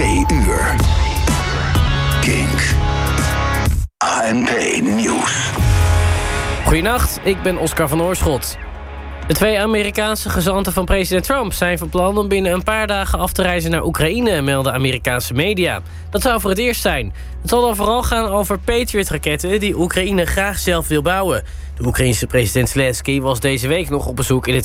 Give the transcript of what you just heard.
2 uur. Kink. ANP Nieuws. Goedenacht, ik ben Oscar van Oorschot. De 2 Amerikaanse gezanten van president Trump zijn van plan om binnen een paar dagen af te reizen naar Oekraïne, melden Amerikaanse media. Dat zou voor het eerst zijn. Het zal dan vooral gaan over Patriot-raketten die Oekraïne graag zelf wil bouwen. De Oekraïense president Zelensky was deze week nog op bezoek in het